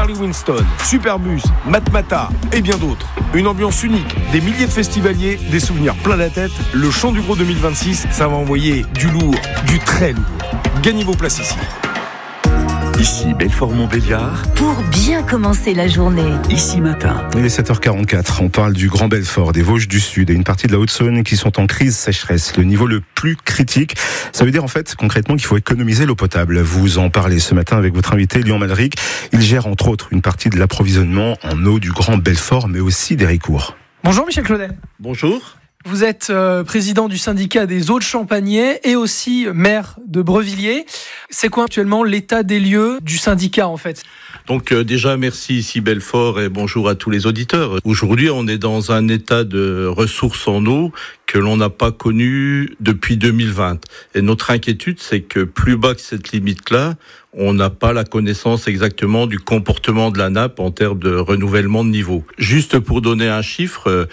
Harley Winston, Superbus, Matmata et bien d'autres. Une ambiance unique, des milliers de festivaliers, des souvenirs plein la tête. Le Chant du Gros 2026, ça va envoyer du lourd, du très lourd. Gagnez vos places ici. Ici Belfort-Montbéliard. Pour bien commencer la journée. Ici matin. Il est 7h44. On parle du Grand Belfort, des Vosges du Sud et une partie de la Haute-Saône qui sont en crise sécheresse. Le niveau le plus critique. Ça veut dire en fait concrètement qu'il faut économiser l'eau potable. Vous en parlez ce matin avec votre invité Lyon Malric. Il gère entre autres une partie de l'approvisionnement en eau du Grand Belfort mais aussi d'Héricourt. Bonjour Michel Claudel. Bonjour. Vous êtes président du syndicat des eaux de Champagné et aussi maire de Brevilliers. C'est quoi actuellement l'état des lieux du syndicat en fait ? Donc déjà merci ici Belfort et bonjour à tous les auditeurs. Aujourd'hui on est dans un état de ressources en eau que l'on n'a pas connu depuis 2020. Et notre inquiétude c'est que plus bas que cette limite-là, on n'a pas la connaissance exactement du comportement de la nappe en termes de renouvellement de niveau. Juste pour donner un chiffre,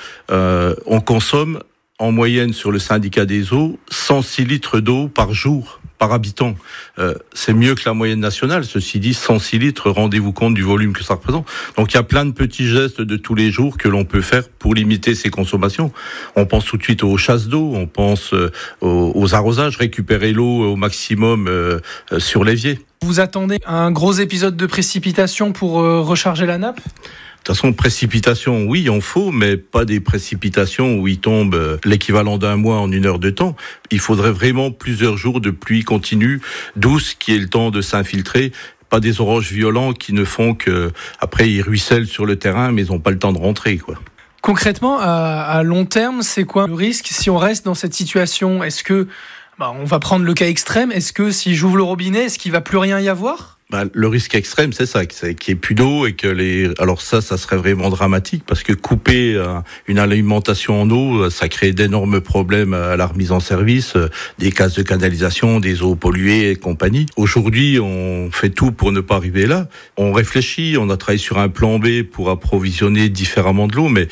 on consomme en moyenne sur le syndicat des eaux 106 litres d'eau par jour, par habitant. C'est mieux que la moyenne nationale. Ceci dit, 106 litres, rendez-vous compte du volume que ça représente. Donc il y a plein de petits gestes de tous les jours que l'on peut faire pour limiter ces consommations. On pense tout de suite aux chasses d'eau, on pense aux arrosages, récupérer l'eau au maximum sur l'évier. Vous attendez un gros épisode de précipitation pour recharger la nappe ? De toute façon, précipitations, oui, il en faut, mais pas des précipitations où il tombe l'équivalent d'un mois en une heure de temps. Il faudrait vraiment plusieurs jours de pluie continue, douce, qui ait le temps de s'infiltrer. Pas des orages violents qui ne font que, après, ils ruissellent sur le terrain, mais ils n'ont pas le temps de rentrer, quoi. Concrètement, à long terme, c'est quoi le risque si on reste dans cette situation ? Est-ce que, on va prendre le cas extrême, est-ce que si j'ouvre le robinet, est-ce qu'il va plus rien y avoir ? Le risque extrême, c'est ça, qu'il n'y ait plus d'eau et que alors ça serait vraiment dramatique parce que couper une alimentation en eau, ça crée d'énormes problèmes à la remise en service, des cases de canalisation, des eaux polluées et compagnie. Aujourd'hui, on fait tout pour ne pas arriver là. On réfléchit, on a travaillé sur un plan B pour approvisionner différemment de l'eau, mais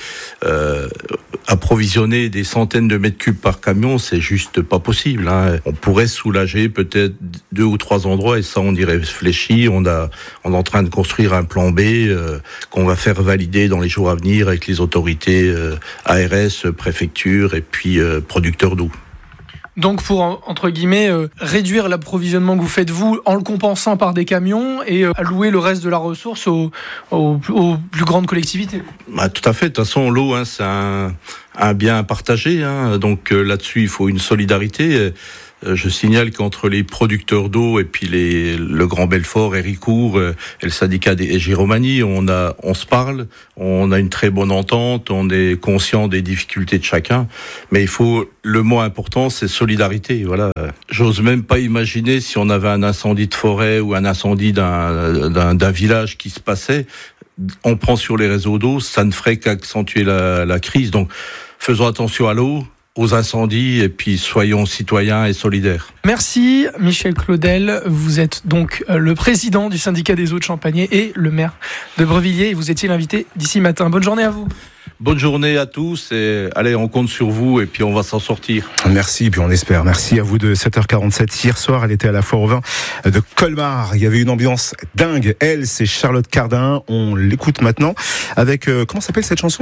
approvisionner des centaines de mètres cubes par camion, c'est juste pas possible, hein. On pourrait soulager peut-être 2 ou 3 endroits et ça, on y réfléchit. On est en train de construire un plan B qu'on va faire valider dans les jours à venir avec les autorités ARS, préfecture et puis producteurs d'eau. Donc pour, entre guillemets, réduire l'approvisionnement que vous faites vous en le compensant par des camions et allouer le reste de la ressource aux plus grandes collectivités. Tout à fait. De toute façon, l'eau, c'est un bien partagé. Donc là-dessus, il faut une solidarité. Je signale qu'entre les producteurs d'eau et puis le Grand Belfort, Héricourt et le syndicat des Giromanie, on se parle, on a une très bonne entente, on est conscient des difficultés de chacun, mais le mot important, c'est solidarité. Voilà. J'ose même pas imaginer si on avait un incendie de forêt ou un incendie d'un village qui se passait. On prend sur les réseaux d'eau, ça ne ferait qu'accentuer la crise. Donc, faisons attention à l'eau, aux incendies et puis soyons citoyens et solidaires. Merci Michel Claudel, vous êtes donc le président du syndicat des eaux de Champagné et le maire de Brevilliers et vous étiez l'invité d'ici matin. Bonne journée à vous. Bonne journée à tous et allez, on compte sur vous et puis on va s'en sortir. Merci, puis on espère. Merci à vous de 7h47. Hier soir, elle était à la foire au vin de Colmar. Il y avait une ambiance dingue. Elle, c'est Charlotte Cardin. On l'écoute maintenant avec, comment s'appelle cette chanson ?